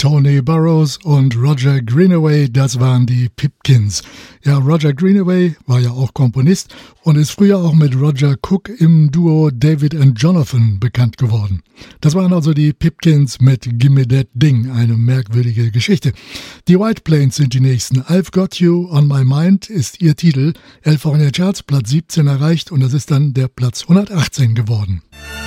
Tony Burrows und Roger Greenaway, das waren die Pipkins. Ja, Roger Greenaway war ja auch Komponist und ist früher auch mit Roger Cook im Duo David and Jonathan bekannt geworden. Das waren also die Pipkins mit Gimme That Ding, eine merkwürdige Geschichte. Die White Plains sind die nächsten. I've Got You on My Mind ist ihr Titel, 11 Wochen in den Charts, Platz 17 erreicht und das ist dann der Platz 118 geworden.